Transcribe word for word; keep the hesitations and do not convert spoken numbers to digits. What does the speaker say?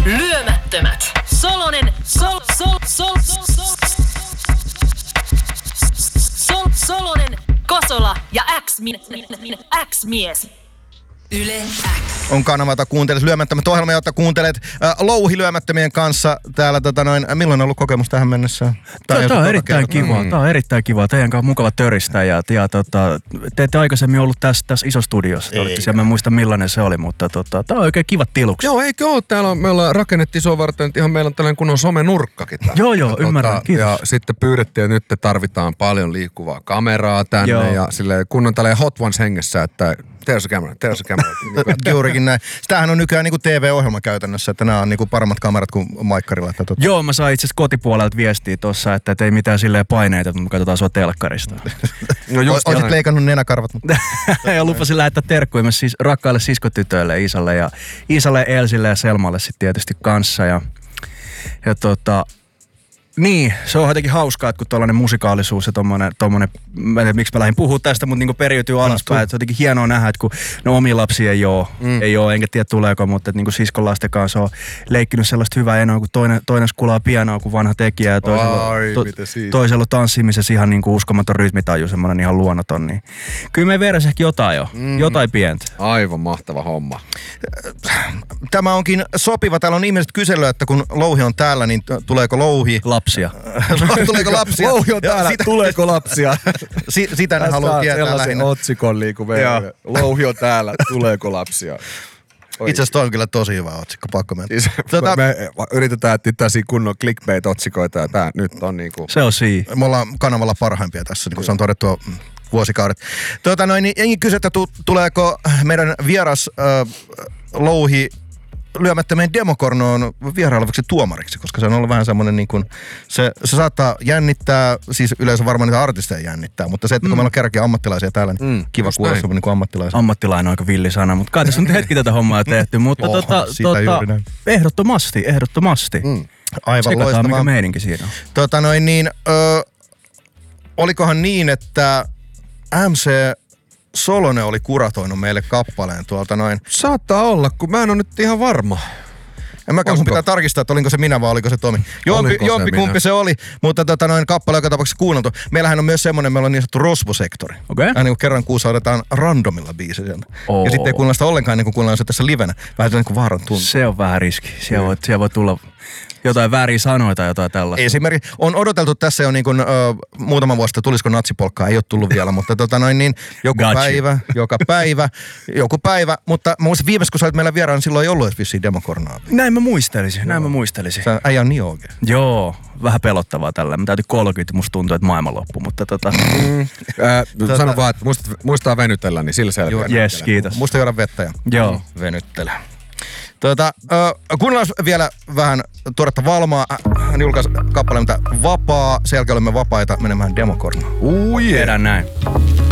Lyömättömät. Solonen, sol, sol, sol, sol, sol, sol, Solonen, Kosola ja X-mies. Yle X. On kanava, jota kuuntelet. Lyömättömät ohjelma, jota kuuntelet äh, Louhi Lyömättömien kanssa täällä. Tota noin, milloin on ollut kokemus tähän mennessä? Tämä, tämä on erittäin kiva. Mm. Tämä on erittäin kiva. Teidän kanssa mukava töristä. Ja, ja tota, te ette aikaisemmin ollut tässä, tässä isossa studiossa. Siellä mä en muista millainen se oli, mutta tota, tämä on oikein kiva tiluksi. Joo, eikö ole? Täällä on, me ollaan rakennettiin isoa varten, ihan meillä on tällainen kunnon somenurkkakin täällä. Joo, joo, ja, ymmärrän. Tota, kiitos. ja sitten pyydettiin, että nyt tarvitaan paljon liikkuvaa kameraa tänne. Joo. Ja silleen kunnon tälleen hot ones hengessä, että there's a camera, there's a camera. Juurikin näin. Tämähän on nykyään niinku T V-ohjelma käytännössä, että nämä on niinku paremmat kamerat kuin Maikkarilla. Että tota. Joo, mä sain itse asiassa kotipuolelta viestiä tossa, että ei mitään silleen paineita, mutta me katsotaan sua telkkarista. No just Oisit leikannut nenäkarvat. Mutta. Ja lupasin lähettää terkkuja myös siis rakkaille siskotytöille, Iisalle ja Iisalle, Elsille ja Selmalle sitten tietysti kanssa. Ja, ja tota... Niin, se on jotenkin hauskaa, että kun tollainen musikaalisuus ja tommonen, tommonen mä en tiedä miksi mä lähdin puhua tästä, mutta niinku periytyy alaspäin. Se on jotenkin hienoa nähdä, että kun no omia lapsia ei oo, mm. ei oo, enkä tiedä tuleeko, mutta että niinku siskon lasten kanssa on leikkinyt sellaista hyvää enoa, kun toinen, toinen skulaa pianoa kuin vanha tekijä ja toisella, Ai, to, toisella tanssimisessa ihan niinku uskomaton rytmitaju, semmoinen ihan luonnoton. Niin. Kyllä me veressä ehkä jotain jo, mm. jotain pientä. Aivan mahtava homma. Tämä onkin sopiva. Täällä on ihmiset kysellyt, että kun Louhi on täällä, niin tuleeko Louhi? Lapsia. Tuleeko lapsia? Louhi on täällä, sitä, tuleeko lapsia? Si, sitä ne haluaa tietää lähinnä. Otsikon liiku meille. Louhi on täällä, tuleeko lapsia? Itse asiassa toi on kyllä tosi hyvä otsikko, pakko mennä. Siis, tota, me yritetään etsiä kunnon clickbait-otsikoita ja tää nyt on niinku... Se on siinä. Me ollaan kanavalla parhaimpia tässä, niin kuin se on todettu vuosikaudet. Tuota noin, niin jengi kysyy, että tu, tuleeko meidän vieras äh, Louhi Lyömättömien Demokornoon vierailevaksi tuomariksi, koska se on ollut vähän semmoinen niin kuin, se, se saattaa jännittää, siis yleensä varmaan niitä artisteja jännittää, mutta se, että kun mm. meillä on kerrankin ammattilaisia täällä, niin mm, kiva kuulla semmoinen niin ammattilaisia. Ammattilainen on aika villisana, mutta kai tässä on hetki tätä hommaa tehty, mutta oh, tota, tota, ehdottomasti, ehdottomasti. Mm. Aivan Sekataan, loistavaa. mikä meininki siinä on. Tota noin niin, ö, olikohan niin, että M C Solonen oli kuratoinut meille kappaleen tuolta noin. Saattaa olla, kun mä en ole nyt ihan varma. En mäkään, mun pitää tarkistaa, että olinko se minä vai oliko se Tomi. Jompi, se jompi kumpi se oli, mutta tota noin kappale joka tapauksessa kuunneltu. Meillähän on myös semmoinen, meillä on niin sanottu rosvosektori. Okei. Okay. Aina kun kerran kuussa otetaan randomilla biisi sieltä. Oh. Ja sitten ei kuunnella sitä ollenkaan ennen kuin kuunnellaan se tässä livenä. Vähän niin kuin vaaran tuntuu. Se on vähän riski. Siellä voi, siellä voi tulla jotain vääriä sanoja tai jotain tällaista. Esimerkiksi on odoteltu tässä jo niin kuin, ö, muutama vuosi, että tulisiko natsipolkkaa, ei ole tullut vielä, mutta tota noin niin, joku Got päivä, you. joka päivä, joku päivä, mutta mä muistan viimeis, kun sä olit meillä vieraan, niin silloin ei ollut edes vissiin Demokornaa. Näin mä muistelisin, Joo. näin mä muistelisin. Sä äijä on niin oikein. Joo, vähän pelottavaa tällä. Mä täytyy kolmekymmentä, musta tuntuu, että maailman loppu, mutta tota... Mm. äh, tota... Sano vaan, että muistat, muistaa venytellä, niin sillä selkeä. Jes, kiitos. Muista juoda vettä ja Joo. venyttele. Tuota, äh, kuunnellaan vielä vähän tuoretta Valmaa. Hän julkaisi kappaleen, mitä vapaa. Sen jälkeen olemme vapaita menemään Demokornoon. Ui, yeah. Edän näin.